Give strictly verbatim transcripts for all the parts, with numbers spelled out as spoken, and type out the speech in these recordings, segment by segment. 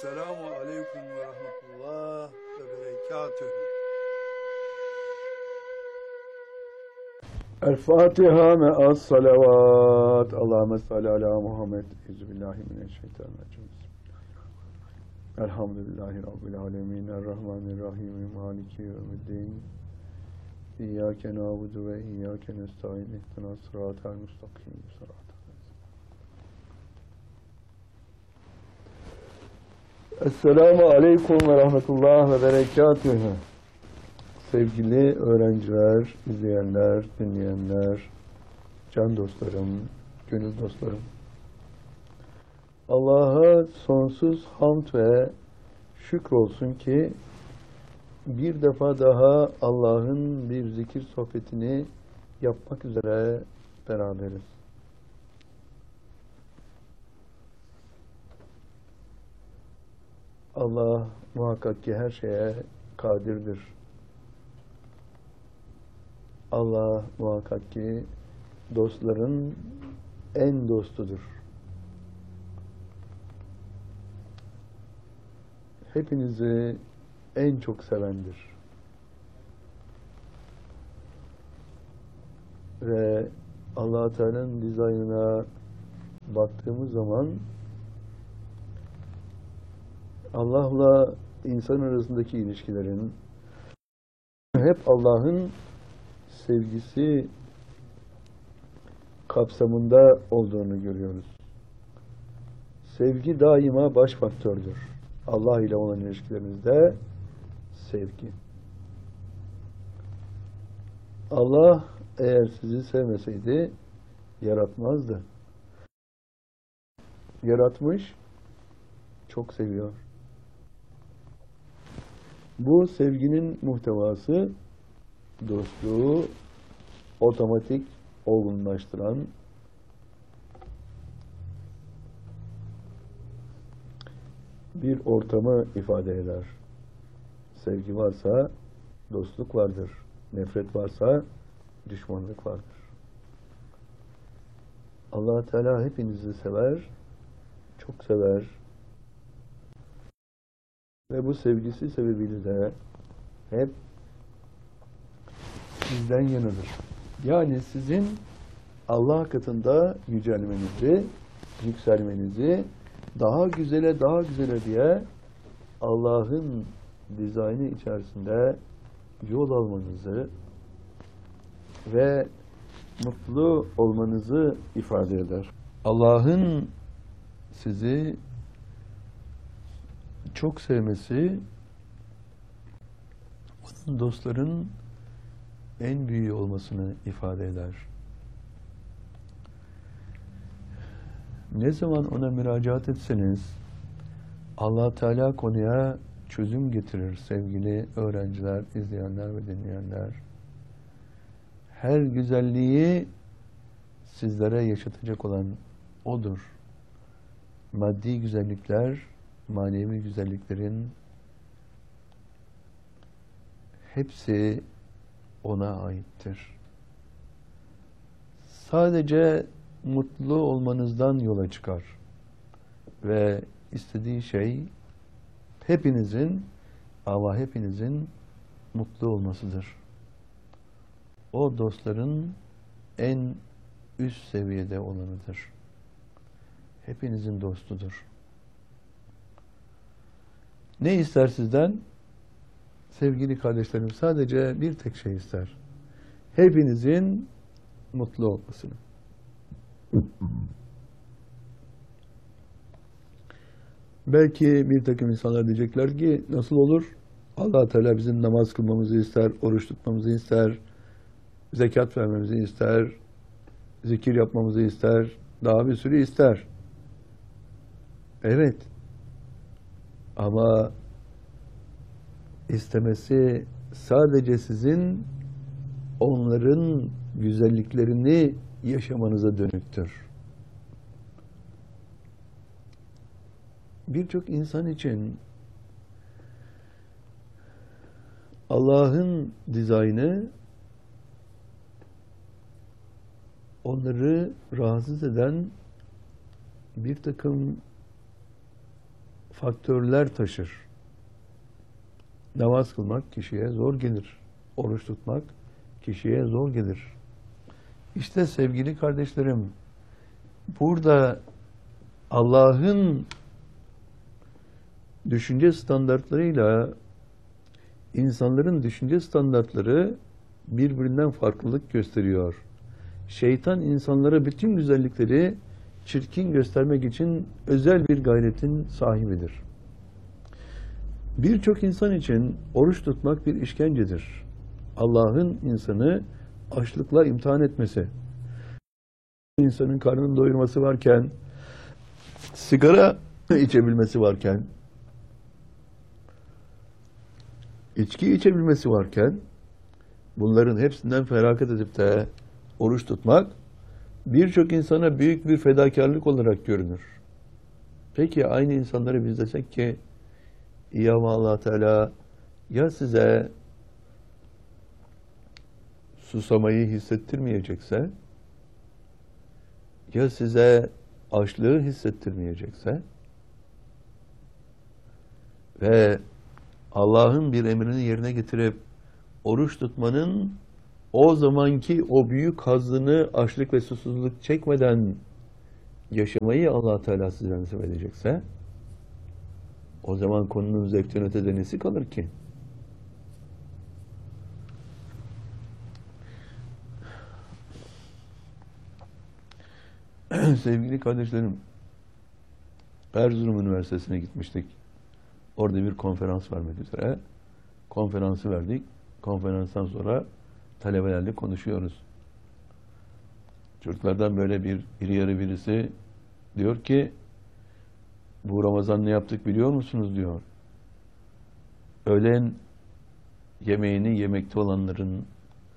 Esselamu Aleyküm ve Rahmetullah ve Berekatühü. El Fatiha me'as salavat. Allahümme salli ala Muhammed. Euzubillahimineşşeytanirracim. Elhamdülillahi Rabbil alemin. Errahmanirrahim. Maliki yevmiddin. İyyâke nâbudu ve iyyâke nestaîn. İhdinas sıratal mustakim. Sıratal. Esselamu Aleyküm ve Rahmetullah ve Berekatühü. Sevgili öğrenciler, izleyenler, dinleyenler, can dostlarım, gönül dostlarım. Allah'a sonsuz hamd ve şükür olsun ki bir defa daha Allah'ın bir zikir sohbetini yapmak üzere beraberiz. Allah muhakkak ki her şeye kadirdir. Allah muhakkak ki dostların en dostudur. Hepinizi en çok sevendir. Ve Allah Teala'nın dizaynına baktığımız zaman Allah'la insan arasındaki ilişkilerin hep Allah'ın sevgisi kapsamında olduğunu görüyoruz. Sevgi daima baş faktördür. Allah ile olan ilişkilerimizde sevgi. Allah eğer sizi sevmeseydi yaratmazdı. Yaratmış, çok seviyor. Bu sevginin muhtevası dostluğu otomatik olgunlaştıran bir ortamı ifade eder. Sevgi varsa dostluk vardır. Nefret varsa düşmanlık vardır. Allah Teala hepinizi sever, çok sever. Ve bu sevgisi sebebiyle de hep sizden yanıdır. Yani sizin Allah katında yücelmenizi, yükselmenizi, daha güzele daha güzele diye Allah'ın dizaynı içerisinde yol almanızı ve mutlu olmanızı ifade eder. Allah'ın sizi çok sevmesi, onun dostların en büyüğü olmasını ifade eder. Ne zaman ona müracaat etseniz, Allah Teala konuya çözüm getirir sevgili öğrenciler, izleyenler ve dinleyenler. Her güzelliği sizlere yaşatacak olan O'dur. Maddi güzellikler, manevi güzelliklerin hepsi O'na aittir. Sadece mutlu olmanızdan yola çıkar ve istediği şey hepinizin ama hepinizin mutlu olmasıdır. O dostların en üst seviyede olanıdır. Hepinizin dostudur. Ne ister sizden? Sevgili kardeşlerim, sadece bir tek şey ister. Hepinizin mutlu olmasını. Belki bir takım insanlar diyecekler ki nasıl olur? Allah Teala bizim namaz kılmamızı ister, oruç tutmamızı ister, zekat vermemizi ister, zikir yapmamızı ister, daha bir sürü ister. Evet. Ama istemesi sadece sizin onların güzelliklerini yaşamanıza dönüktür. Birçok insan için Allah'ın dizaynı onları rahatsız eden bir takım faktörler taşır. Namaz kılmak kişiye zor gelir. Oruç tutmak kişiye zor gelir. İşte sevgili kardeşlerim, burada Allah'ın düşünce standartlarıyla insanların düşünce standartları birbirinden farklılık gösteriyor. Şeytan insanlara bütün güzellikleri çirkin göstermek için özel bir gayretin sahibidir. Birçok insan için oruç tutmak bir işkencedir. Allah'ın insanı açlıkla imtihan etmesi, insanın karnını doyurması varken, sigara içebilmesi varken, içki içebilmesi varken, bunların hepsinden feragat edip de oruç tutmak birçok insana büyük bir fedakarlık olarak görünür. Peki aynı insanları biz desek ki ya Allah Teala ya size susamayı hissettirmeyecekse, ya size açlığı hissettirmeyecekse ve Allah'ın bir emrini yerine getirip oruç tutmanın o zamanki o büyük hazzını açlık ve susuzluk çekmeden yaşamayı Allah Teala size nasip edecekse, o zaman konunun zevkten ötede nesi kalır ki? Sevgili kardeşlerim, Erzurum Üniversitesi'ne gitmiştik. Orada bir konferans vermek üzere. Konferansı verdik. Konferanstan sonra talebelerle konuşuyoruz. Çocuklardan böyle bir iri yarı birisi diyor ki, bu Ramazan ne yaptık biliyor musunuz diyor. Öğlen yemeğini yemekte olanların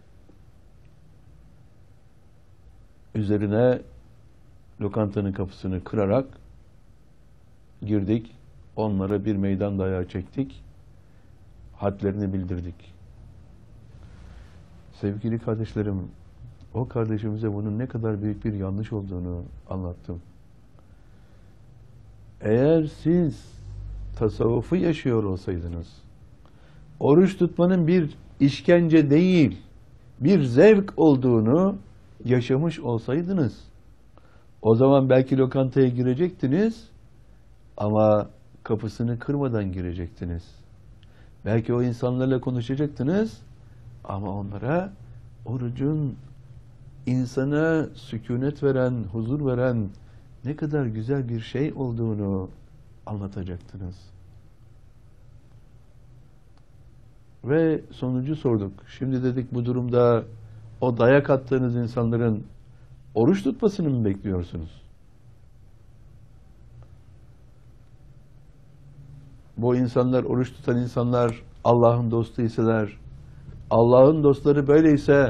üzerine lokantanın kapısını kırarak girdik. Onlara bir meydan dayağı çektik. Hadlerini bildirdik. Sevgili kardeşlerim, o kardeşimize bunun ne kadar büyük bir yanlış olduğunu anlattım. Eğer siz tasavvufu yaşıyor olsaydınız, oruç tutmanın bir işkence değil, bir zevk olduğunu yaşamış olsaydınız, o zaman belki lokantaya girecektiniz ama kapısını kırmadan girecektiniz. Belki o insanlarla konuşacaktınız ama onlara orucun insana sükunet veren, huzur veren ne kadar güzel bir şey olduğunu anlatacaktınız. Ve sonucu sorduk. Şimdi dedik, bu durumda o dayak attığınız insanların oruç tutmasını mı bekliyorsunuz? Bu insanlar, oruç tutan insanlar Allah'ın dostu iseler, Allah'ın dostları böyleyse,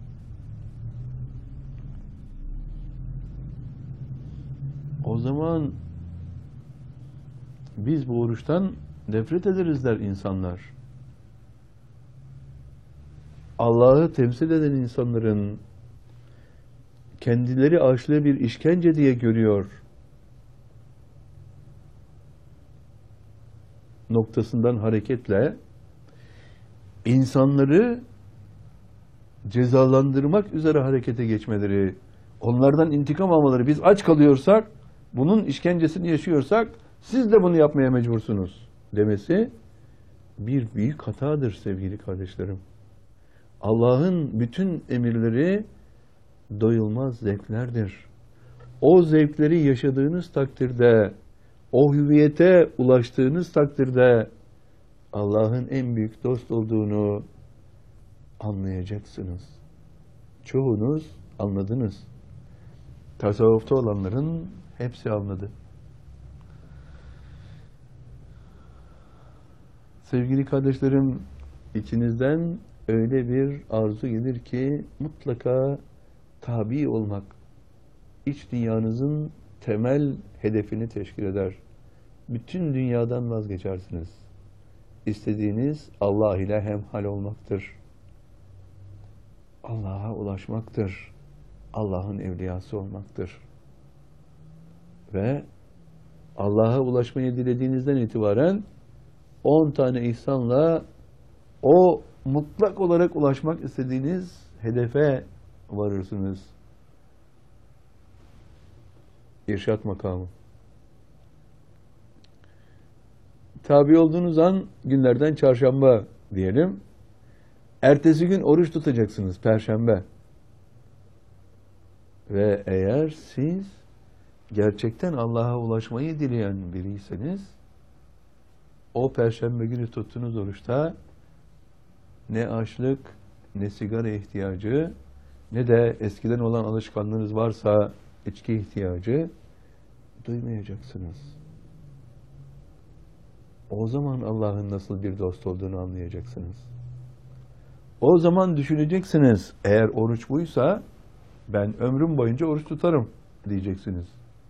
o zaman biz bu oruçtan nefret ederiz der insanlar. Allah'ı temsil eden insanların kendileri açlığı bir işkence diye görüyor noktasından hareketle insanları cezalandırmak üzere harekete geçmeleri, onlardan intikam almaları, biz aç kalıyorsak, bunun işkencesini yaşıyorsak, siz de bunu yapmaya mecbursunuz demesi bir büyük hatadır sevgili kardeşlerim. Allah'ın bütün emirleri doyulmaz zevklerdir. O zevkleri yaşadığınız takdirde, o hüviyete ulaştığınız takdirde Allah'ın en büyük dost olduğunu anlayacaksınız. Çoğunuz anladınız. Tasavvufta olanların hepsi anladı. Sevgili kardeşlerim, içinizden öyle bir arzu gelir ki mutlaka tabi olmak, iç dünyanızın temel hedefini teşkil eder. Bütün dünyadan vazgeçersiniz. İstediğiniz Allah ile hemhal olmaktır. Allah'a ulaşmaktır. Allah'ın evliyası olmaktır. Ve Allah'a ulaşmayı dilediğinizden itibaren on tane ihsanla o mutlak olarak ulaşmak istediğiniz hedefe varırsınız. İrşad makamı. Tabi olduğunuz an günlerden çarşamba diyelim. Ertesi gün oruç tutacaksınız perşembe. Ve eğer siz gerçekten Allah'a ulaşmayı dileyen biriyseniz o perşembe günü tuttuğunuz oruçta ne açlık, ne sigara ihtiyacı, ne de eskiden olan alışkanlığınız varsa içki ihtiyacı duymayacaksınız. O zaman Allah'ın nasıl bir dost olduğunu anlayacaksınız. O zaman düşüneceksiniz, eğer oruç buysa ben ömrüm boyunca oruç tutarım diyeceksiniz.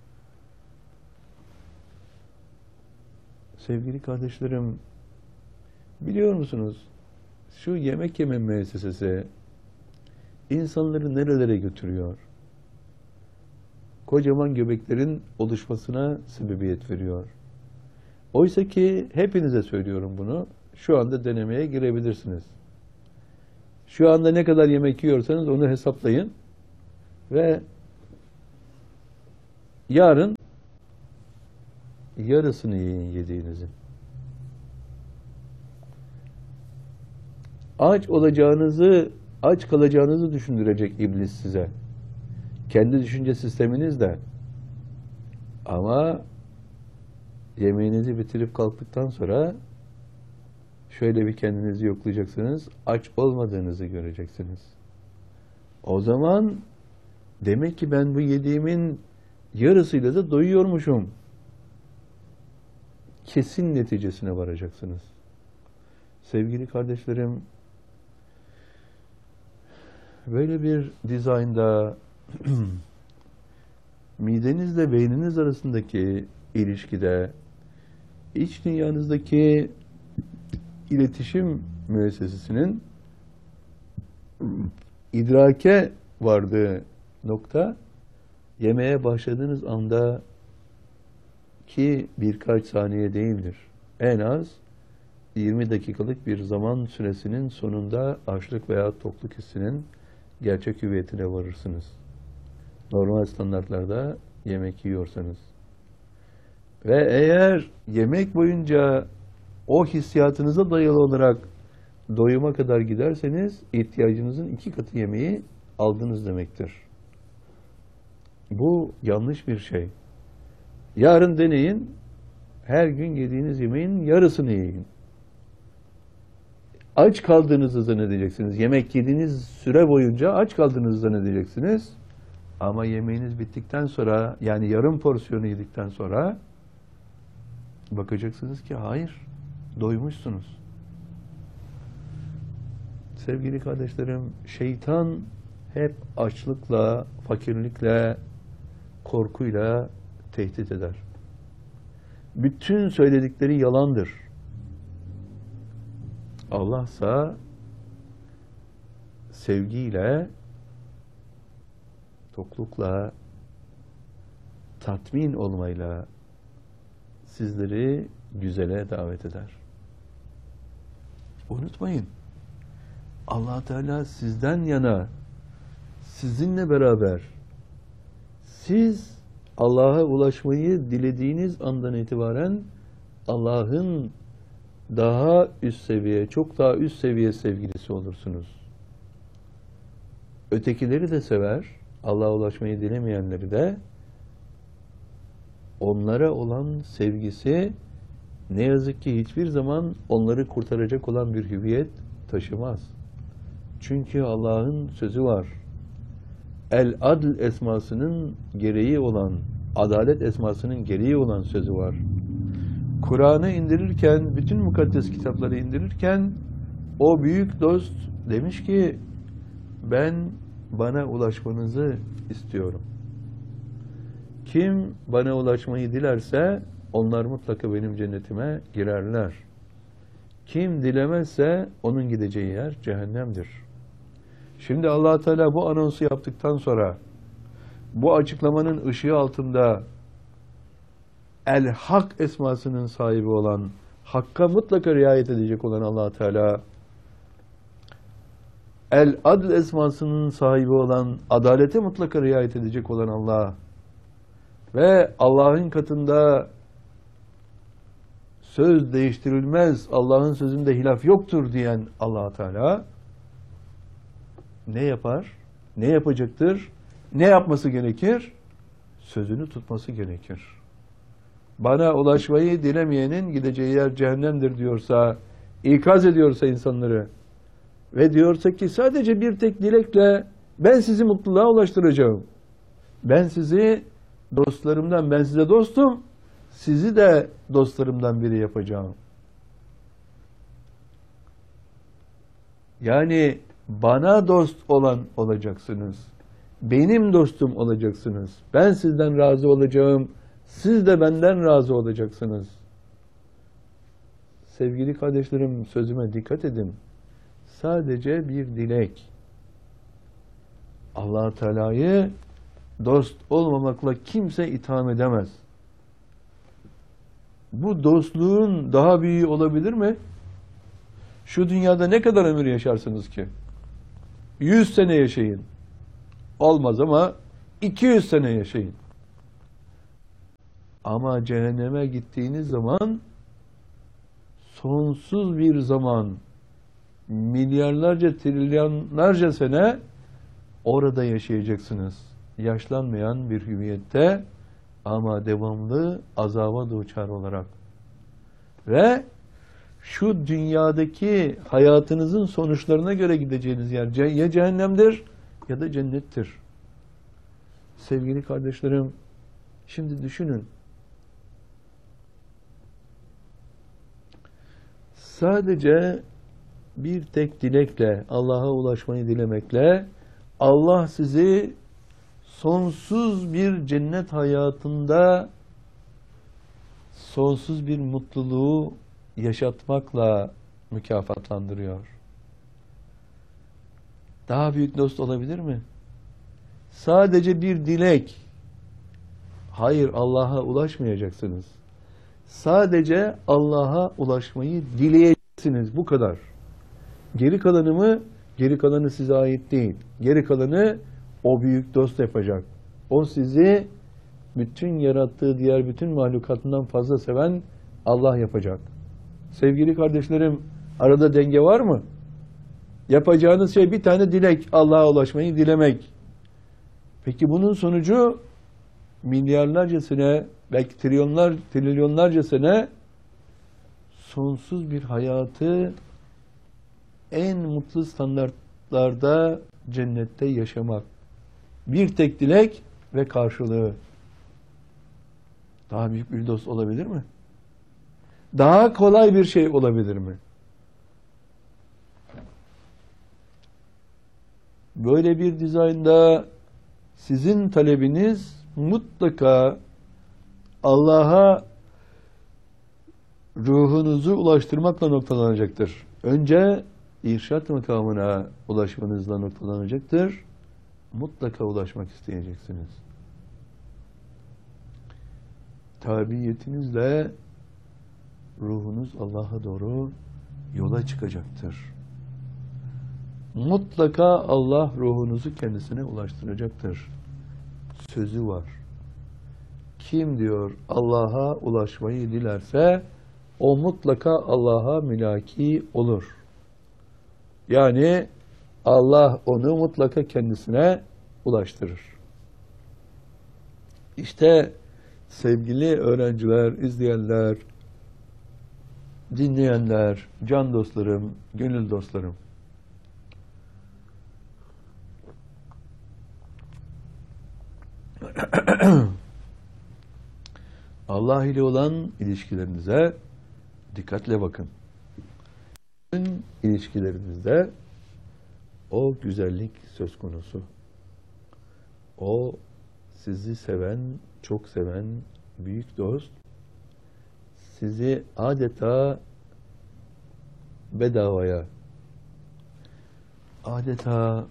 Sevgili kardeşlerim, biliyor musunuz? Şu yemek yeme müessesesi insanları nerelere götürüyor? Kocaman göbeklerin oluşmasına sebebiyet veriyor. Oysa ki hepinize söylüyorum bunu. Şu anda denemeye girebilirsiniz. Şu anda ne kadar yemek yiyorsanız onu hesaplayın ve yarın yarısını yiyin yediğinizin. Aç olacağınızı, aç kalacağınızı düşündürecek iblis size. Kendi düşünce sisteminiz de. Ama yemeğinizi bitirip kalktıktan sonra şöyle bir kendinizi yoklayacaksınız. Aç olmadığınızı göreceksiniz. O zaman demek ki ben bu yediğimin yarısıyla da doyuyormuşum. Kesin neticesine varacaksınız. Sevgili kardeşlerim, böyle bir dizaynda midenizle beyniniz arasındaki ilişkide iç dünyanızdaki iletişim müessesesinin idrake vardığı nokta yemeğe başladığınız anda ki birkaç saniye değildir. En az yirmi dakikalık bir zaman süresinin sonunda açlık veya tokluk hissinin gerçek hüviyetine varırsınız. Normal standartlarda yemek yiyorsanız. Ve eğer yemek boyunca o hissiyatınıza dayalı olarak doyuma kadar giderseniz ihtiyacınızın iki katı yemeği aldınız demektir. Bu yanlış bir şey. Yarın deneyin, her gün yediğiniz yemeğin yarısını yiyin. Aç kaldığınızı zannedeceksiniz. Yemek yediğiniz süre boyunca aç kaldığınızı zannedeceksiniz. Ama yemeğiniz bittikten sonra, yani yarım porsiyonu yedikten sonra bakacaksınız ki hayır, doymuşsunuz. Sevgili kardeşlerim, şeytan hep açlıkla, fakirlikle, korkuyla tehdit eder. Bütün söyledikleri yalandır. Allah'sa sevgiyle, toklukla, tatmin olmayla sizleri güzele davet eder. Unutmayın, Allah Teala sizden yana, sizinle beraber, siz Allah'a ulaşmayı dilediğiniz andan itibaren Allah'ın daha üst seviye, çok daha üst seviye sevgilisi olursunuz. Ötekileri de sever, Allah'a ulaşmayı dilemeyenleri de, onlara olan sevgisi ne yazık ki hiçbir zaman onları kurtaracak olan bir hüviyet taşımaz. Çünkü Allah'ın sözü var. El-Adl esmasının gereği olan, adalet esmasının gereği olan sözü var. Kur'an'ı indirirken, bütün mukaddes kitapları indirirken o büyük dost demiş ki ben bana ulaşmanızı istiyorum. Kim bana ulaşmayı dilerse onlar mutlaka benim cennetime girerler. Kim dilemezse onun gideceği yer cehennemdir. Şimdi Allah Teala bu anonsu yaptıktan sonra bu açıklamanın ışığı altında El Hak esmasının sahibi olan, Hakk'a mutlaka riayet edecek olan Allah Teala, El Adl esmasının sahibi olan, adalete mutlaka riayet edecek olan Allah ve Allah'ın katında söz değiştirilmez, Allah'ın sözünde hilaf yoktur diyen Allah Teala ne yapar? Ne yapacaktır? Ne yapması gerekir? Sözünü tutması gerekir. Bana ulaşmayı dilemeyenin gideceği yer cehennemdir diyorsa, ikaz ediyorsa insanları ve diyorsa ki sadece bir tek dilekle ben sizi mutluluğa ulaştıracağım. Ben sizi dostlarımdan, ben size dostum, sizi de dostlarımdan biri yapacağım. Yani bana dost olan olacaksınız. Benim dostum olacaksınız. Ben sizden razı olacağım. Siz de benden razı olacaksınız. Sevgili kardeşlerim, sözüme dikkat edin. Sadece bir dilek. Allah Teala'yı dost olmamakla kimse itham edemez. Bu dostluğun daha büyüğü olabilir mi? Şu dünyada ne kadar ömür yaşarsınız ki? Yüz sene yaşayın. Olmaz ama iki yüz sene yaşayın. Ama cehenneme gittiğiniz zaman sonsuz bir zaman, milyarlarca, trilyonlarca sene orada yaşayacaksınız. Yaşlanmayan bir hüviyette ama devamlı azaba duçar olarak. Ve şu dünyadaki hayatınızın sonuçlarına göre gideceğiniz yer ya cehennemdir ya da cennettir. Sevgili kardeşlerim, şimdi düşünün. Sadece bir tek dilekle, Allah'a ulaşmayı dilemekle Allah sizi sonsuz bir cennet hayatında sonsuz bir mutluluğu yaşatmakla mükafatlandırıyor. Daha büyük dost olabilir mi? Sadece bir dilek. Hayır, Allah'a ulaşmayacaksınız. Sadece Allah'a ulaşmayı dileyeceksiniz. Bu kadar. Geri kalanı mı? Geri kalanı size ait değil. Geri kalanı o büyük dost yapacak. O sizi bütün yarattığı diğer bütün mahlukatından fazla seven Allah yapacak. Sevgili kardeşlerim, arada denge var mı? Yapacağınız şey bir tane dilek. Allah'a ulaşmayı dilemek. Peki bunun sonucu milyarlarca sene, belki trilyonlar, trilyonlarca sene sonsuz bir hayatı en mutlu standartlarda cennette yaşamak. Bir tek dilek ve karşılığı. Daha büyük bir dost olabilir mi? Daha kolay bir şey olabilir mi? Böyle bir dizaynda sizin talebiniz mutlaka Allah'a ruhunuzu ulaştırmakla noktalanacaktır. Önce irşat makamına ulaşmanızla noktalanacaktır. Mutlaka ulaşmak isteyeceksiniz. Tabiiyetinizle ruhunuz Allah'a doğru yola çıkacaktır. Mutlaka Allah ruhunuzu kendisine ulaştıracaktır. Sözü var. Kim diyor Allah'a ulaşmayı dilerse o mutlaka Allah'a mülaki olur. Yani Allah onu mutlaka kendisine ulaştırır. İşte sevgili öğrenciler, izleyenler, dinleyenler, can dostlarım, gönül dostlarım. Allah ile olan ilişkilerinize dikkatle bakın. Bütün ilişkilerinizde o güzellik söz konusu. O sizi seven, çok seven büyük dost sizi adeta bedavaya, adeta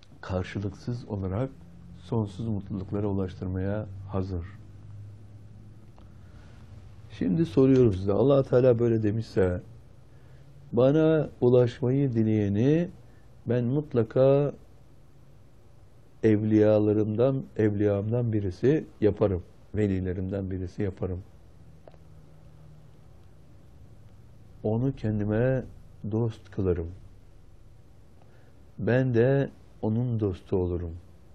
karşılıksız olarak sonsuz mutluluklara ulaştırmaya hazır. Şimdi soruyorum size, Allah Teala böyle demişse, bana ulaşmayı dileyeni ben mutlaka evliyalarımdan, evliyamdan birisi yaparım. Velilerimden birisi yaparım. Onu kendime dost kılarım. Ben de onun dostu olurum.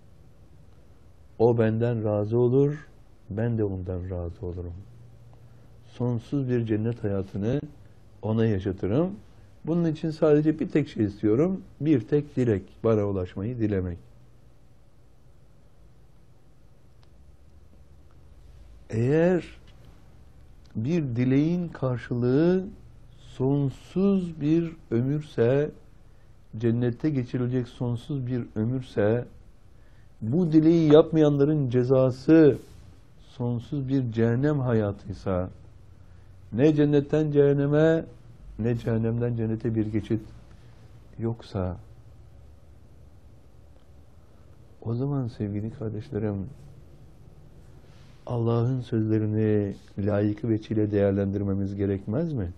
O benden razı olur, ben de ondan razı olurum. Sonsuz bir cennet hayatını ona yaşatırım. Bunun için sadece bir tek şey istiyorum, bir tek dilek, bana ulaşmayı dilemek. Eğer bir dileğin karşılığı sonsuz bir ömürse, cennette geçirilecek sonsuz bir ömürse, bu dileği yapmayanların cezası sonsuz bir cehennem hayatıysa, ne cennetten cehenneme, ne cehennemden cennete bir geçit yoksa, o zaman sevgili kardeşlerim, Allah'ın sözlerini layıkı veçile değerlendirmemiz gerekmez mi?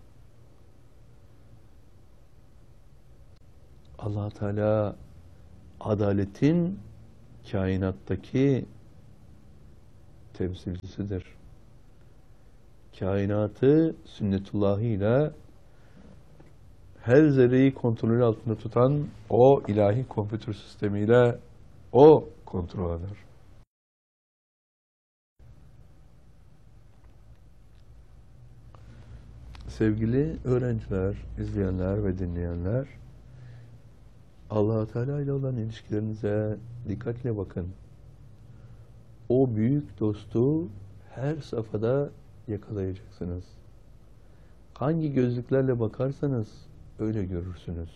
Allah Teala adaletin kainattaki temsilcisidir. Kainatı sünnetullahıyla her zerreyi kontrolü altında tutan o ilahi kompütür sistemiyle o kontrol eder. Sevgili öğrenciler, izleyenler ve dinleyenler, Allah Teala ile olan ilişkilerinize dikkatle bakın. O büyük dostu her safhada yakalayacaksınız. Hangi gözlüklerle bakarsanız öyle görürsünüz.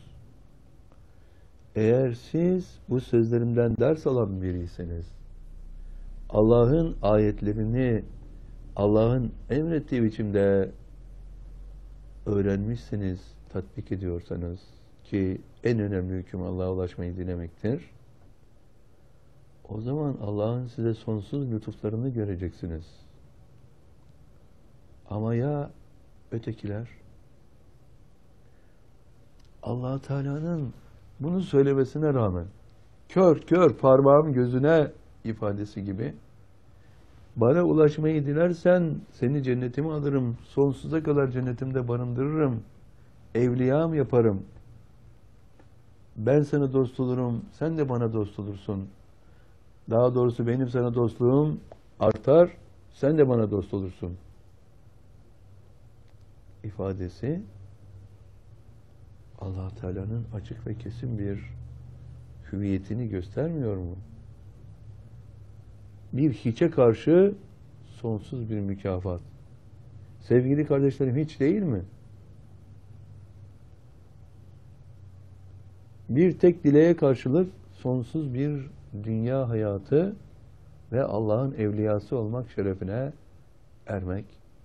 Eğer siz bu sözlerimden ders alan biriyseniz, Allah'ın ayetlerini Allah'ın emrettiği biçimde öğrenmişsiniz, tatbik ediyorsanız, ki en önemli hüküm Allah'a ulaşmayı dilemektir, o zaman Allah'ın size sonsuz lütuflarını göreceksiniz. Ama ya ötekiler? Allah Teala'nın bunu söylemesine rağmen kör kör parmağım gözüne ifadesi gibi, bana ulaşmayı dilersen seni cennetime alırım, sonsuza kadar cennetimde barındırırım, evliyam yaparım, ben sana dost olurum, sen de bana dost olursun. Daha doğrusu benim sana dostluğum artar, sen de bana dost olursun ifadesi Allah Teala'nın açık ve kesin bir hüviyetini göstermiyor mu? Bir hiçe karşı sonsuz bir mükafat. Sevgili kardeşlerim, hiç değil mi? Bir tek dileğe karşılık sonsuz bir dünya hayatı ve Allah'ın evliyası olmak şerefine ermek.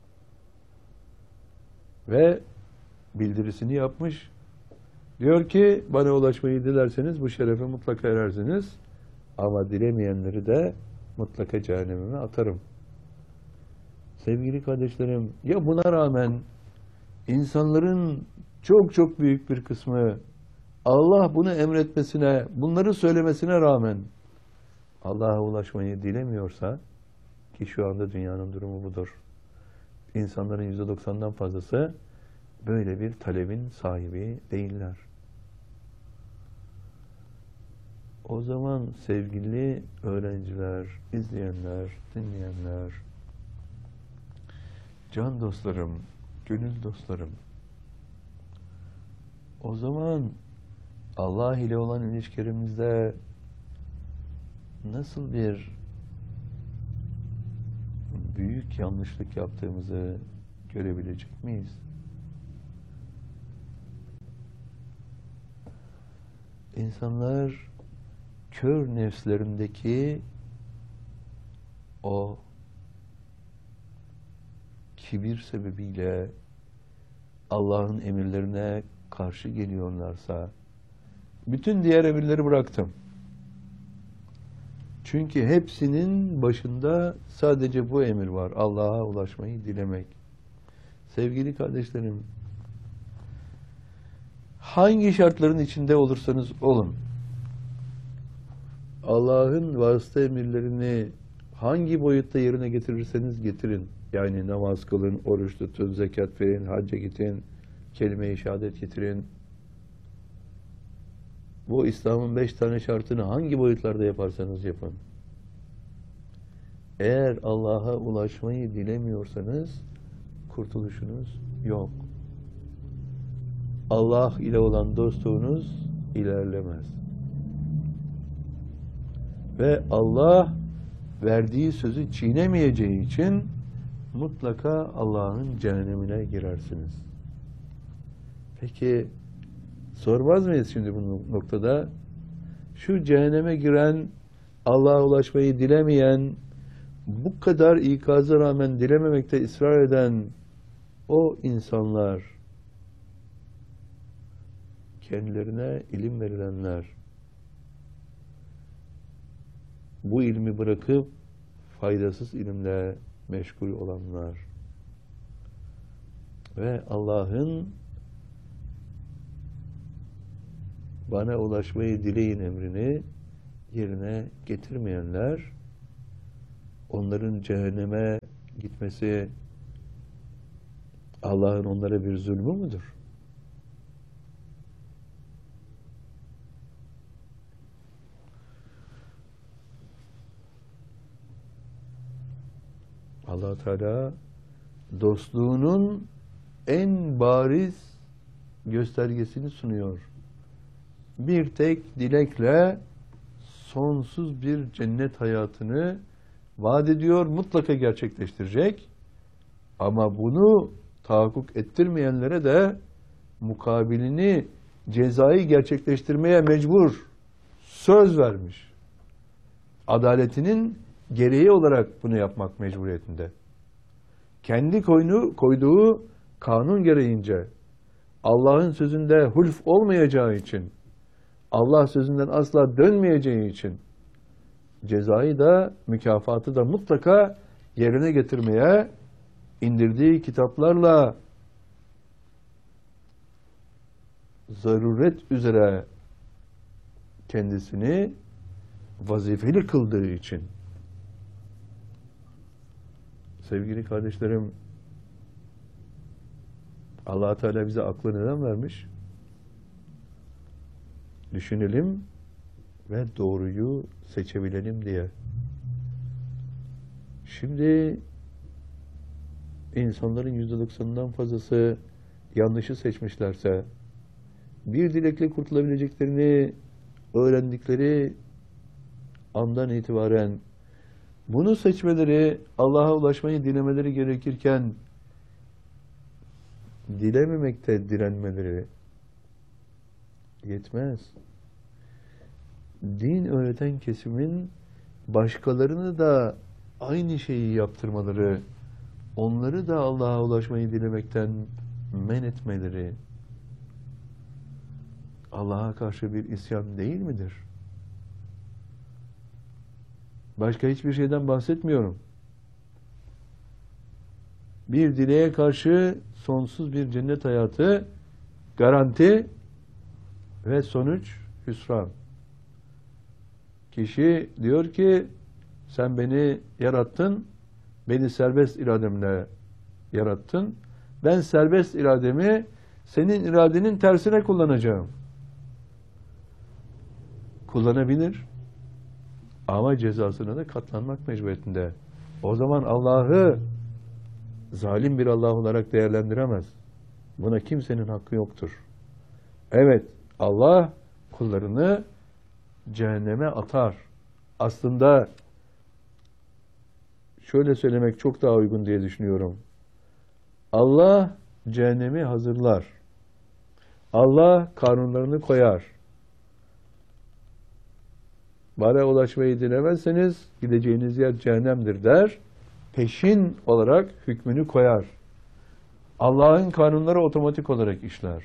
Ve bildirisini yapmış. Diyor ki, bana ulaşmayı dilerseniz bu şerefe mutlaka erersiniz. Ama dilemeyenleri de mutlaka cehenneme atarım. Sevgili kardeşlerim, ya buna rağmen insanların çok çok büyük bir kısmı Allah bunu emretmesine, bunları söylemesine rağmen Allah'a ulaşmayı dilemiyorsa, ki şu anda dünyanın durumu budur. İnsanların yüzde doksandan fazlası böyle bir talebin sahibi değiller. O zaman sevgili öğrenciler, izleyenler, dinleyenler, can dostlarım, gönül dostlarım, o zaman Allah ile olan ilişkilerimizde nasıl bir büyük yanlışlık yaptığımızı görebilecek miyiz? İnsanlar kör nefslerindeki o kibir sebebiyle Allah'ın emirlerine karşı geliyorlarsa, bütün diğer emirleri bıraktım. Çünkü hepsinin başında sadece bu emir var. Allah'a ulaşmayı dilemek. Sevgili kardeşlerim, hangi şartların içinde olursanız olun, Allah'ın vasıta emirlerini hangi boyutta yerine getirirseniz getirin. Yani namaz kılın, oruç tutun, zekat verin, hacca gidin, kelime-i şehadet getirin. Bu İslam'ın beş tane şartını hangi boyutlarda yaparsanız yapın. Eğer Allah'a ulaşmayı dilemiyorsanız kurtuluşunuz yok. Allah ile olan dostluğunuz ilerlemez. Ve Allah verdiği sözü çiğnemeyeceği için mutlaka Allah'ın cehennemine girersiniz. Peki sormaz mıyız şimdi bu noktada? Şu cehenneme giren, Allah'a ulaşmayı dilemeyen, bu kadar ikaza rağmen dilememekte ısrar eden o insanlar, kendilerine ilim verilenler, bu ilmi bırakıp faydasız ilimle meşgul olanlar ve Allah'ın bana ulaşmayı dileyin emrini yerine getirmeyenler, onların cehenneme gitmesi Allah'ın onlara bir zulmü müdür? Allah Teala dostluğunun en bariz göstergesini sunuyor. Bir tek dilekle sonsuz bir cennet hayatını vaat ediyor, mutlaka gerçekleştirecek. Ama bunu tahakkuk ettirmeyenlere de mukabilini, cezayı gerçekleştirmeye mecbur. Söz vermiş. Adaletinin gereği olarak bunu yapmak mecburiyetinde. Kendi koyunu, koyduğu kanun gereğince, Allah'ın sözünde hulf olmayacağı için, Allah sözünden asla dönmeyeceği için, cezayı da, mükafatı da mutlaka yerine getirmeye, indirdiği kitaplarla zaruret üzere kendisini vazifeli kıldığı için. Sevgili kardeşlerim, Allah Teala bize aklı neden vermiş? Düşünelim ve doğruyu seçebilelim diye. Şimdi insanların yüzde doksanından fazlası yanlışı seçmişlerse, bir dilekle kurtulabileceklerini öğrendikleri andan itibaren bunu seçmeleri, Allah'a ulaşmayı dilemeleri gerekirken dilememekte direnmeleri yetmez. Din öğreten kesimin başkalarını da aynı şeyi yaptırmaları, onları da Allah'a ulaşmayı dilemekten men etmeleri Allah'a karşı bir isyan değil midir? Başka hiçbir şeyden bahsetmiyorum. Bir dileğe karşı sonsuz bir cennet hayatı garanti ve sonuç hüsran. Kişi diyor ki sen beni yarattın, beni serbest irademle yarattın. Ben serbest irademi senin iradenin tersine kullanacağım. Kullanabilir. Ama cezasına da katlanmak mecburiyetinde. O zaman Allah'ı zalim bir Allah olarak değerlendiremez. Buna kimsenin hakkı yoktur. Evet, Allah kullarını cehenneme atar. Aslında şöyle söylemek çok daha uygun diye düşünüyorum. Allah cehennemi hazırlar. Allah kanunlarını koyar. Bana ulaşmayı dilemezseniz gideceğiniz yer cehennemdir der. Peşin olarak hükmünü koyar. Allah'ın kanunları otomatik olarak işler.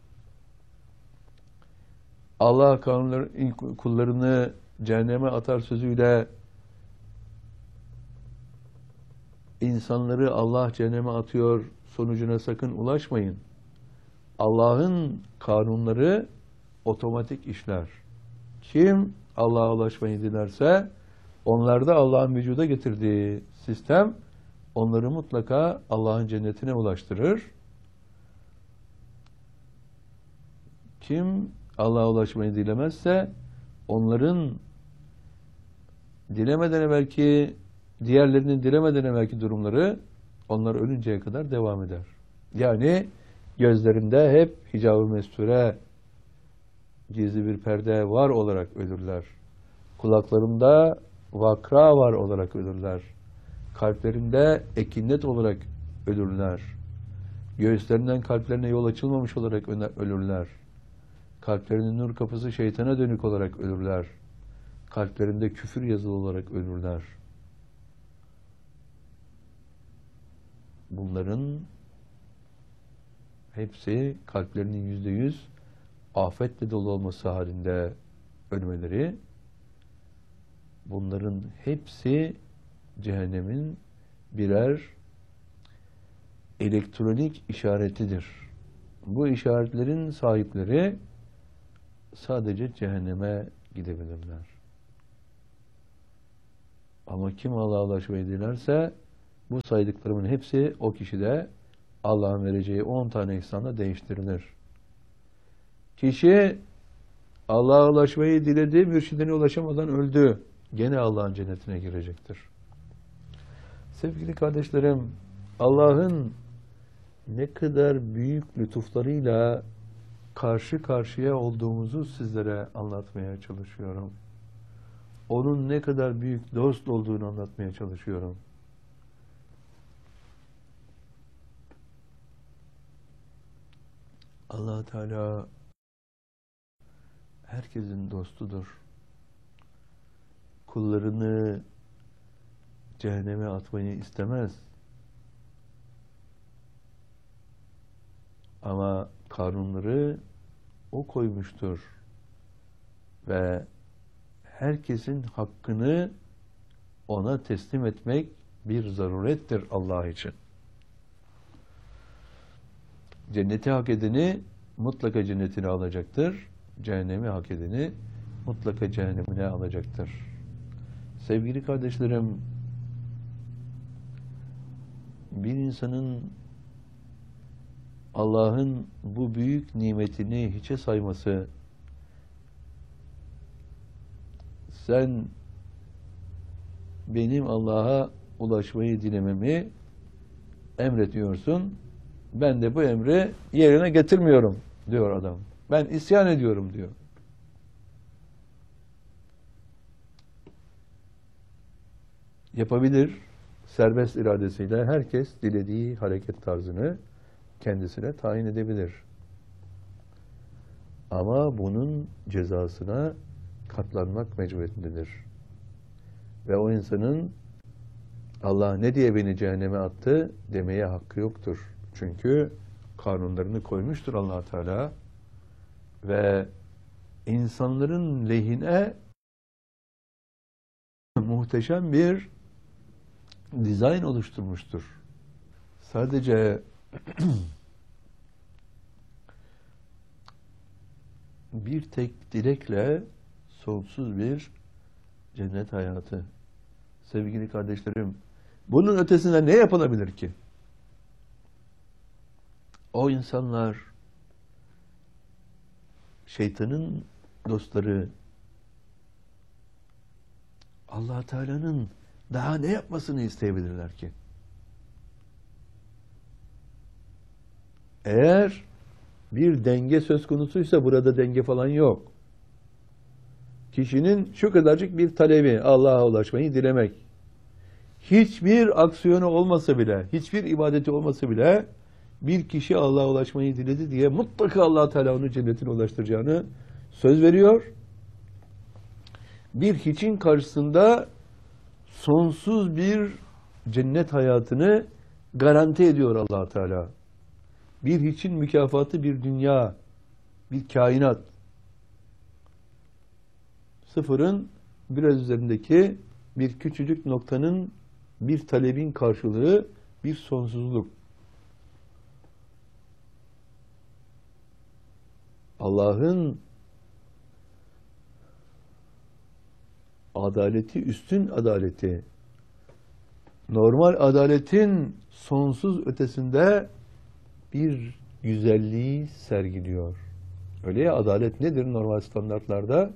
Allah kanunları, kullarını cehenneme atar sözüyle insanları Allah cehenneme atıyor sonucuna sakın ulaşmayın. Allah'ın kanunları otomatik işler. Kim Allah'a ulaşmayı dilerse onlarda Allah'ın vücuda getirdiği sistem onları mutlaka Allah'ın cennetine ulaştırır. Kim Allah'a ulaşmayı dilemezse onların dilemeden evvelki, diğerlerinin dilemeden evvelki durumları onlar ölünceye kadar devam eder. Yani gözlerinde hep hicab-ı mesture, gizli bir perde var olarak ölürler. Kulaklarında vakra var olarak ölürler. Kalplerinde ekinnet olarak ölürler. Göğüslerinden kalplerine yol açılmamış olarak ölürler. Kalplerinin nur kapısı şeytana dönük olarak ölürler. Kalplerinde küfür yazılı olarak ölürler. Bunların hepsi kalplerinin yüzde yüz afetle dolu olması halinde ölmeleri, bunların hepsi cehennemin birer elektronik işaretidir. Bu işaretlerin sahipleri sadece cehenneme gidebilirler. Ama kim Allah'a ulaşmayı dilerse bu saydıklarımın hepsi o kişide Allah'ın vereceği on tane ihsanla değiştirilir. Kişi Allah'a ulaşmayı diledi, mürşidine ulaşamadan öldü. Gene Allah'ın cennetine girecektir. Sevgili kardeşlerim, Allah'ın ne kadar büyük lütuflarıyla karşı karşıya olduğumuzu sizlere anlatmaya çalışıyorum. Onun ne kadar büyük dost olduğunu anlatmaya çalışıyorum. Allah Teala herkesin dostudur. Kullarını cehenneme atmayı istemez. Ama kanunları o koymuştur. Ve herkesin hakkını ona teslim etmek bir zarurettir Allah için. Cenneti hak edeni mutlaka cennetine alacaktır. Cehennemi hak edeni mutlaka cehennemine alacaktır. Sevgili kardeşlerim, bir insanın Allah'ın bu büyük nimetini hiçe sayması, sen benim Allah'a ulaşmayı dilememi emrediyorsun, ben de bu emri yerine getirmiyorum diyor adam. Ben isyan ediyorum diyor. Yapabilir, serbest iradesiyle herkes dilediği hareket tarzını kendisine tayin edebilir. Ama bunun cezasına katlanmak mecburiyetindedir. Ve o insanın Allah ne diye beni cehenneme attı demeye hakkı yoktur. Çünkü kanunlarını koymuştur Allah Teala ve insanların lehine muhteşem bir dizayn oluşturmuştur. Sadece bir tek dilekle sonsuz bir cennet hayatı. Sevgili kardeşlerim, bunun ötesinde ne yapılabilir ki? O insanlar şeytanın dostları, Allah Teala'nın daha ne yapmasını isteyebilirler ki? Eğer bir denge söz konusuysa burada denge falan yok. Kişinin şu kadarcık bir talebi, Allah'a ulaşmayı dilemek. Hiçbir aksiyonu olmasa bile, hiçbir ibadeti olmasa bile bir kişi Allah'a ulaşmayı diledi diye mutlaka Allah Teala onu cennetine ulaştıracağını söz veriyor. Bir hiçin karşısında sonsuz bir cennet hayatını garanti ediyor Allah Teala. Bir hiçin mükafatı bir dünya, bir kainat. Sıfırın biraz üzerindeki bir küçücük noktanın bir talebin karşılığı bir sonsuzluk. Allah'ın adaleti, üstün adaleti, normal adaletin sonsuz ötesinde bir güzelliği sergiliyor. Öyle ya, adalet nedir normal standartlarda?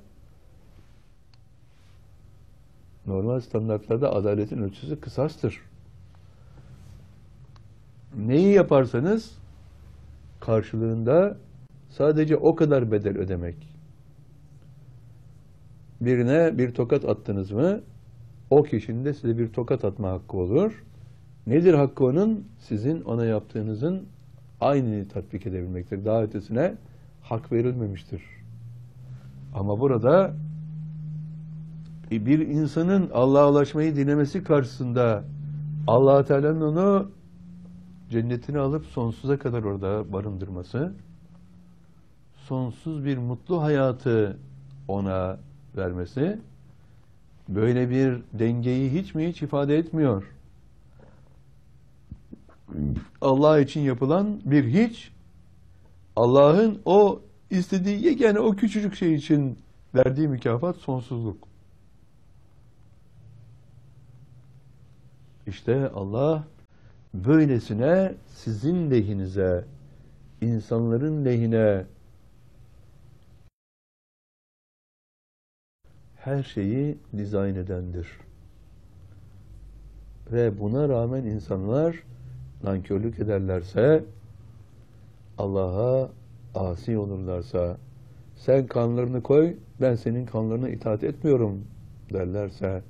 Normal standartlarda adaletin ölçüsü kısastır. Neyi yaparsanız karşılığında sadece o kadar bedel ödemek. Birine bir tokat attınız mı, o kişinin de size bir tokat atma hakkı olur. Nedir hakkı onun? Sizin ona yaptığınızın aynını tatbik edebilmektir. Daha ötesine hak verilmemiştir. Ama burada bir insanın Allah'a ulaşmayı dilemesi karşısında Allah Teala'nın onu cennetine alıp sonsuza kadar orada barındırması, sonsuz bir mutlu hayatı ona vermesi, böyle bir dengeyi hiç mi hiç ifade etmiyor. Allah için yapılan bir hiç, Allah'ın o istediği yegane o küçücük şey için verdiği mükafat sonsuzluk. İşte Allah böylesine sizin lehinize, insanların lehine her şeyi dizayn edendir. Ve buna rağmen insanlar nankörlük ederlerse, Allah'a asi olurlarsa, sen kanlarını koy, ben senin kanlarına itaat etmiyorum derlerse,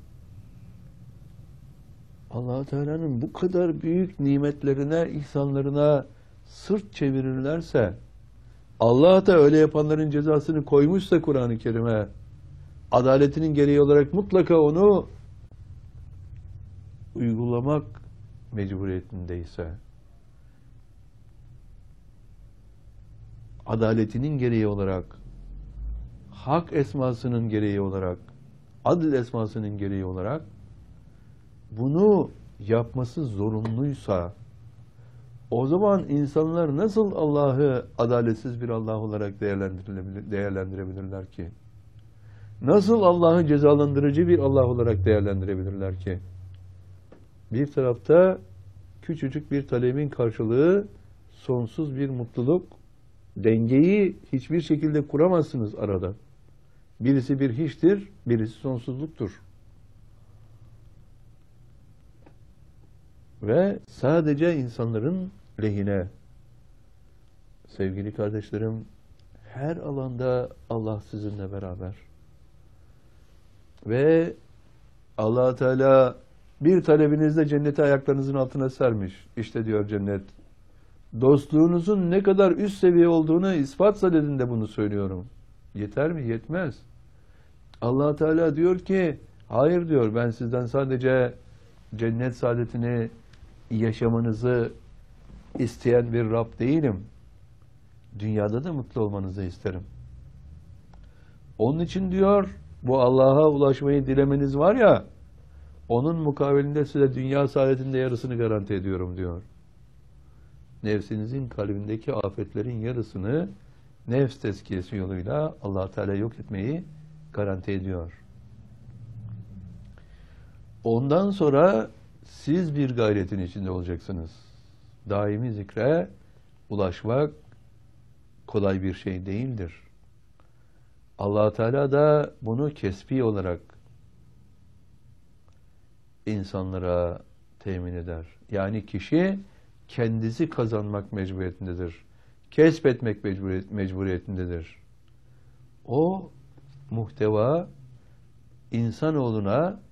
Allah Teala'nın bu kadar büyük nimetlerine, ihsanlarına sırt çevirirlerse, Allah da öyle yapanların cezasını koymuşsa Kur'an-ı Kerim'e, adaletinin gereği olarak mutlaka onu uygulamak mecburiyetindeyse, adaletinin gereği olarak, hak esmasının gereği olarak, adil esmasının gereği olarak bunu yapması zorunluysa, o zaman insanlar nasıl Allah'ı adaletsiz bir Allah olarak değerlendirebilir, değerlendirebilirler ki? Nasıl Allah'ı cezalandırıcı bir Allah olarak değerlendirebilirler ki? Bir tarafta küçücük bir talebin karşılığı sonsuz bir mutluluk, dengeyi hiçbir şekilde kuramazsınız arada. Birisi bir hiçtir, birisi sonsuzluktur. Ve sadece insanların lehine. Sevgili kardeşlerim, her alanda Allah sizinle beraber. Ve Allah Teala bir talebinizde cenneti ayaklarınızın altına sermiş. İşte diyor cennet, dostluğunuzun ne kadar üst seviye olduğunu ispat sadedinde bunu söylüyorum. Yeter mi? Yetmez. Allah Teala diyor ki, hayır diyor, ben sizden sadece cennet saadetini yaşamanızı isteyen bir Rab değilim. Dünyada da mutlu olmanızı isterim. Onun için diyor, bu Allah'a ulaşmayı dilemeniz var ya, onun mukavelinde size dünya saadetinde yarısını garanti ediyorum diyor. Nefsinizin kalbindeki afetlerin yarısını nefs tezkiyesi yoluyla Allah Teala yok etmeyi garanti ediyor. Ondan sonra siz bir gayretin içinde olacaksınız. Daimi zikre ulaşmak kolay bir şey değildir. Allah Teala da bunu kesbi olarak insanlara temin eder. Yani kişi kendisi kazanmak mecburiyetindedir. Kesbetmek mecburiyet, mecburiyetindedir. O muhteva insanoğluna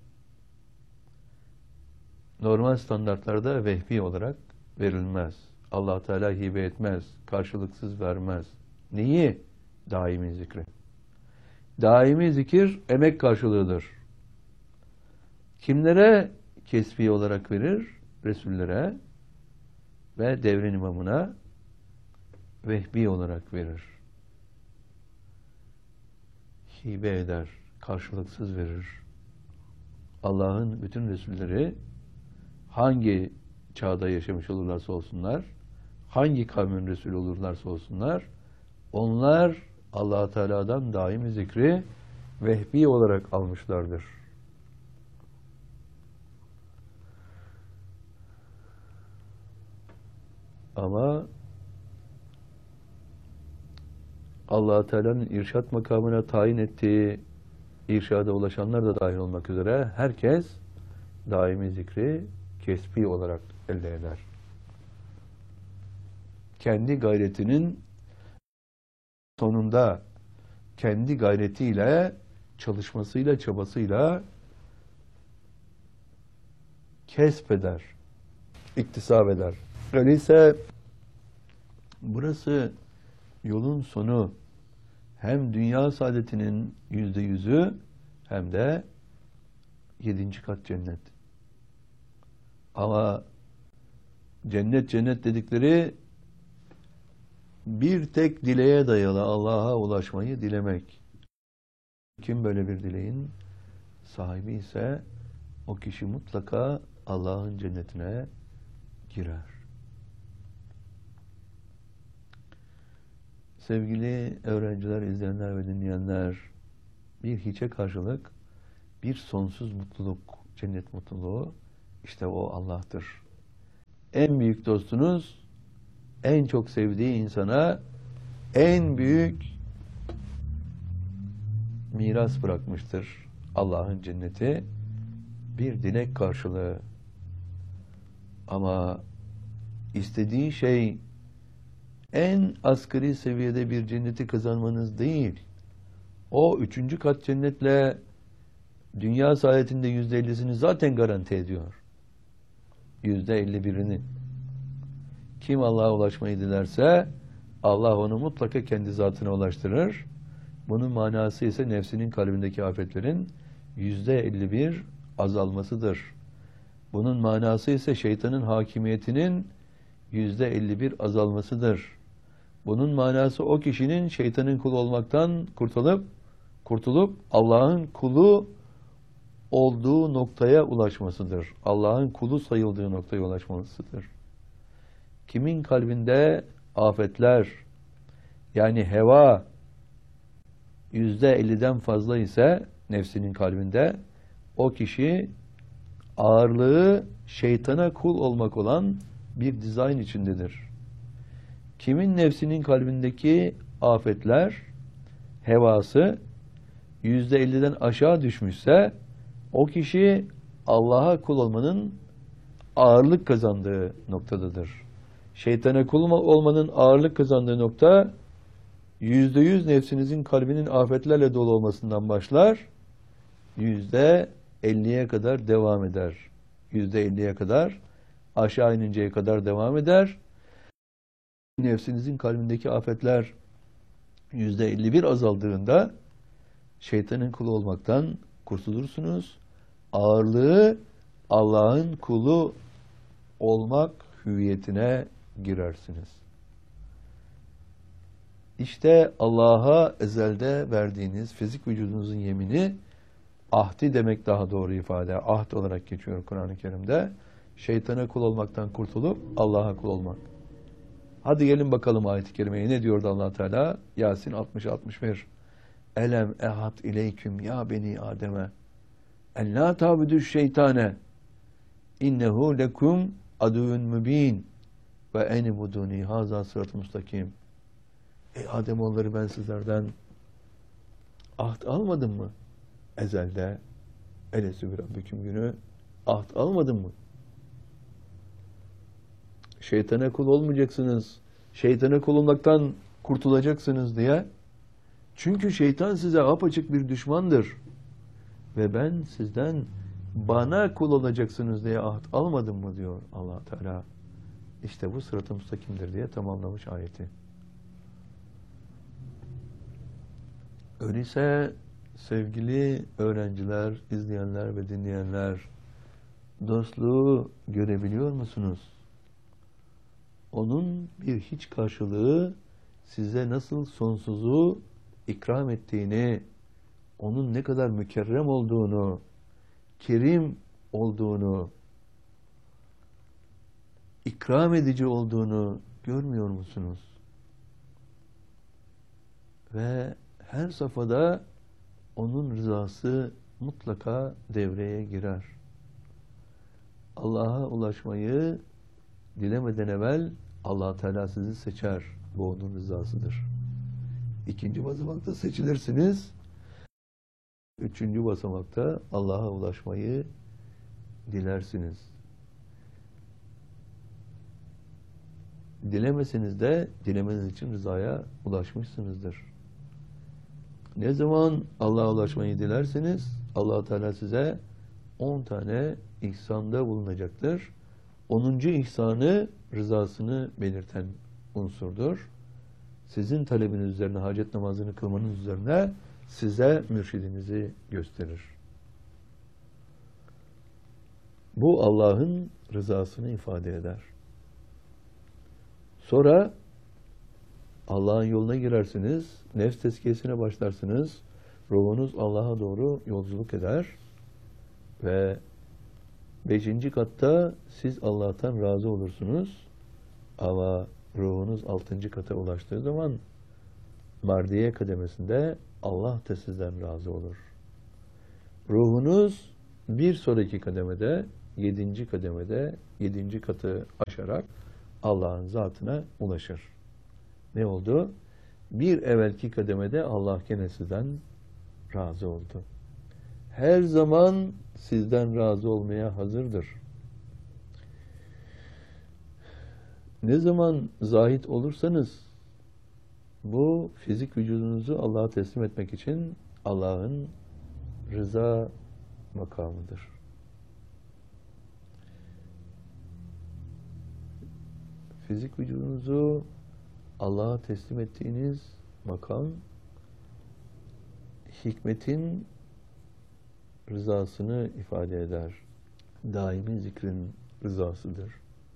normal standartlarda vehbi olarak verilmez. Allah Teala hibe etmez, karşılıksız vermez. Neyi? Daimi zikri. Daimi zikir emek karşılığıdır. Kimlere kesbi olarak verir? Resullere ve devrin imamına vehbi olarak verir. Hibe eder, karşılıksız verir. Allah'ın bütün Resulleri hangi çağda yaşamış olurlarsa olsunlar, hangi kavmin Resulü olurlarsa olsunlar, onlar Allah Teala'dan daimi zikri vehbi olarak almışlardır. Ama Allah Teala'nın irşat makamına tayin ettiği irşada ulaşanlar da dahil olmak üzere herkes daimi zikri kesbi olarak elde eder. Kendi gayretinin sonunda kendi gayretiyle, çalışmasıyla, çabasıyla kesbeder, iktisap eder. Öyleyse burası yolun sonu, hem dünya saadetinin yüzde yüzü hem de yedinci kat cennet. Ama cennet cennet dedikleri bir tek dileğe dayalı Allah'a ulaşmayı dilemek. Kim böyle bir dileğin sahibi ise o kişi mutlaka Allah'ın cennetine girer. Sevgili öğrenciler, izleyenler ve dinleyenler, bir hiçe karşılık bir sonsuz mutluluk, cennet mutluluğu, işte o Allah'tır. En büyük dostunuz, en çok sevdiği insana en büyük miras bırakmıştır. Allah'ın cenneti bir dilek karşılığı. Ama istediği şey en asgari seviyede bir cenneti kazanmanız değil. O üçüncü kat cennetle dünya saadetinde yüzde ellisini zaten garanti ediyor. Yüzde elli birini. Kim Allah'a ulaşmayı dilerse Allah onu mutlaka kendi zatına ulaştırır. Bunun manası ise nefsinin kalbindeki afetlerin yüzde elli bir azalmasıdır. Bunun manası ise şeytanın hakimiyetinin yüzde elli bir azalmasıdır. Bunun manası o kişinin şeytanın kulu olmaktan kurtulup kurtulup Allah'ın kulu olduğu noktaya ulaşmasıdır. Allah'ın kulu sayıldığı noktaya ulaşmasıdır. Kimin kalbinde afetler, yani heva yüzde elliden fazla ise nefsinin kalbinde, o kişi ağırlığı şeytana kul olmak olan bir dizayn içindedir. Kimin nefsinin kalbindeki afetler, hevası yüzde elliden aşağı düşmüşse o kişi Allah'a kul olmanın ağırlık kazandığı noktadadır. Şeytana kul olmanın ağırlık kazandığı nokta yüzde yüz nefsinizin kalbinin afetlerle dolu olmasından başlar, yüzde elliye kadar devam eder. Yüzde elliye kadar aşağı ininceye kadar devam eder. Nefsinizin kalbindeki afetler yüzde elli bir azaldığında şeytanın kulu olmaktan kurtulursunuz. Ağırlığı Allah'ın kulu olmak hüviyetine girersiniz. İşte Allah'a ezelde verdiğiniz fizik vücudunuzun yemini, ahdi demek daha doğru ifade, ahd olarak geçiyor Kur'an-ı Kerim'de. Şeytana kul olmaktan kurtulup Allah'a kul olmak. Hadi gelin bakalım ayet-i kerimeye ne diyordu Allah Teala? Yasin altmış altmış bir. Elem ehad ileyküm ya beni Adem'e en la ta'budu şeytane innehu lekum aduvun mübin ve enibuduni haza sırat-ı mustakim. Ey Ademoğulları, ben sizlerden ahd almadım mı? Ezelde elesü bir Rabbiküm günü ahd almadım mı? Şeytana kul olmayacaksınız, şeytana kul olmaktan kurtulacaksınız diye. Çünkü şeytan size apaçık bir düşmandır. Ve ben sizden bana kul olacaksınız diye ahd almadım mı diyor Allah Teala. İşte bu sırat-ı müstakimdir diye tamamlamış ayeti. Öyleyse sevgili öğrenciler, izleyenler ve dinleyenler, dostluğu görebiliyor musunuz? Onun bir hiç karşılığı size nasıl sonsuzu ikram ettiğini, onun ne kadar mükerrem olduğunu, kerim olduğunu, ikram edici olduğunu görmüyor musunuz? Ve her safhada onun rızası mutlaka devreye girer. Allah'a ulaşmayı dilemeden evvel Allah Teala sizi seçer. Bu onun rızasıdır. İkinci basamakta seçilirsiniz. Üçüncü basamakta Allah'a ulaşmayı dilersiniz. Dilemeseniz de dilemeniz için rızaya ulaşmışsınızdır. Ne zaman Allah'a ulaşmayı dilerseniz Allah Teala size on tane ihsanda bulunacaktır. Onuncu ihsanı rızasını belirten unsurdur. Sizin talebiniz üzerine, hacet namazını kılmanız üzerine size mürşidinizi gösterir. Bu Allah'ın rızasını ifade eder. Sonra Allah'ın yoluna girersiniz, nefs tezkiyesine başlarsınız, ruhunuz Allah'a doğru yolculuk eder ve beşinci katta siz Allah'tan razı olursunuz ama ruhunuz altıncı kata ulaştığı zaman mardiye kademesinde Allah da sizden razı olur. Ruhunuz bir sonraki kademede, yedinci kademede, yedinci katı aşarak Allah'ın zatına ulaşır. Ne oldu? Bir evvelki kademede Allah gene sizden razı oldu. Her zaman sizden razı olmaya hazırdır. Ne zaman zahid olursanız bu fizik vücudunuzu Allah'a teslim etmek için Allah'ın rıza makamıdır. Fizik vücudunuzu Allah'a teslim ettiğiniz makam hikmetin rızasını ifade eder. Daimi zikrin rızasıdır.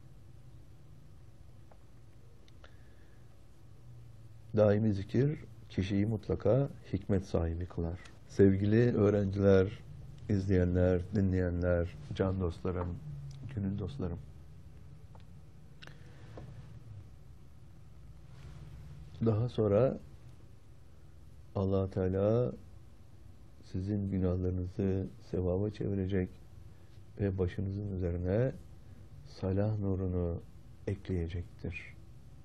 Daimi zikir kişiyi mutlaka hikmet sahibi kılar. Sevgili öğrenciler, izleyenler, dinleyenler, can dostlarım, gönül dostlarım. Daha sonra Allah Teala sizin günahlarınızı sevaba çevirecek ve başınızın üzerine salah nurunu ekleyecektir.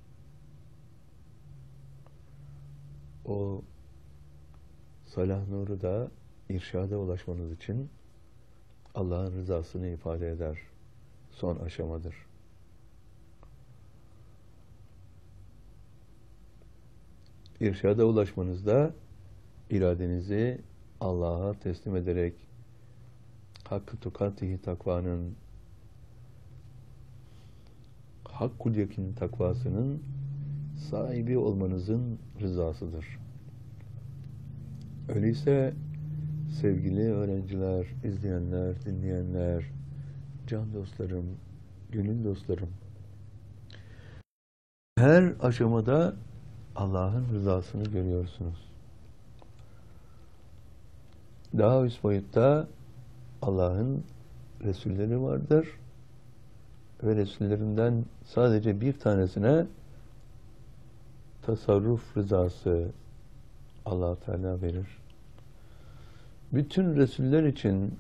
O salah nuru da irşada ulaşmanız için Allah'ın rızasını ifade eder. Son aşamadır. İrşada ulaşmanızda iradenizi Allah'a teslim ederek hakkı tukatihi takvanın, hakkul yakin takvasının sahibi olmanızın rızasıdır. Öyleyse sevgili öğrenciler, izleyenler, dinleyenler, can dostlarım, gönül dostlarım, her aşamada Allah'ın rızasını görüyorsunuz. Daha üst boyutta Allah'ın Resulleri vardır ve Resullerinden sadece bir tanesine tasarruf rızası Allah Teala verir. Bütün Resuller için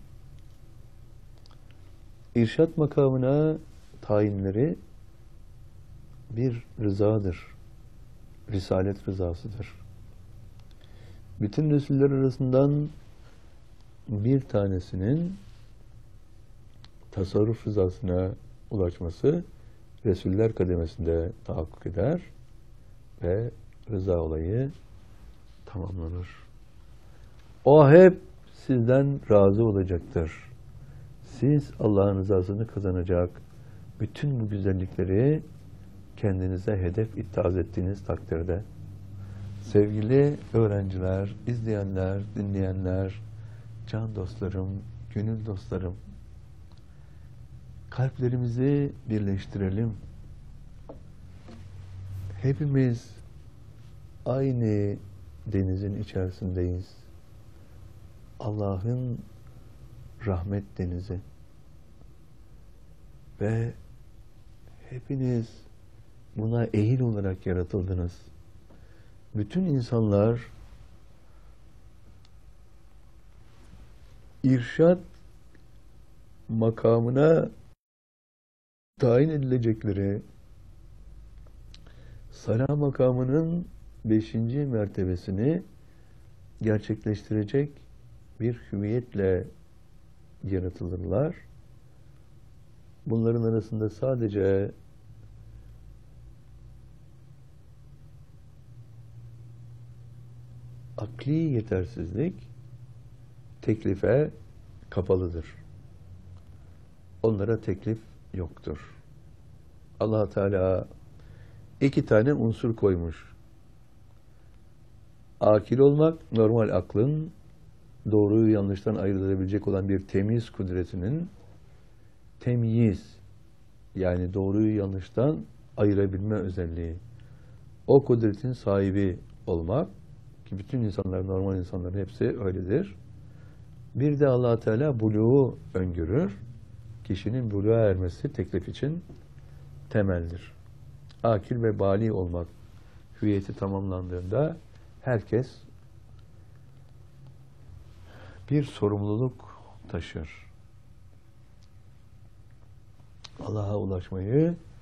irşat makamına tayinleri bir rızadır. Risalet rızasıdır. Bütün Resuller arasından bir tanesinin tasarruf rızasına ulaşması Resuller kademesinde tahakkuk eder ve rıza olayı tamamlanır. O hep sizden razı olacaktır. Siz Allah'ın rızasını kazanacak bütün bu güzellikleri kendinize hedef ittihaz ettiğiniz takdirde sevgili öğrenciler, izleyenler, dinleyenler, can dostlarım, gönül dostlarım, kalplerimizi birleştirelim. Hepimiz aynı denizin içerisindeyiz. Allah'ın rahmet denizi. Ve hepiniz buna ehil olarak yaratıldınız. bütün insanlar irşad makamına tayin edilecekleri sala makamının beşinci mertebesini gerçekleştirecek bir hüviyetle yaratılırlar. Bunların arasında sadece akli yetersizlik teklife kapalıdır. Onlara teklif yoktur. Allah Teala iki tane unsur koymuş. Akil olmak, normal aklın doğruyu yanlıştan ayrılabilecek olan bir temiz kudretinin temyiz, yani doğruyu yanlıştan ayırabilme özelliği. O kudretin sahibi olmak, ki bütün insanlar, normal insanların hepsi öyledir. Bir de Allah Teala buluğu öngörür. Kişinin buluğa ermesi teklif için temeldir. Akil ve bali olmak hüviyeti tamamlandığında herkes bir sorumluluk taşır. Allah'a ulaşmayı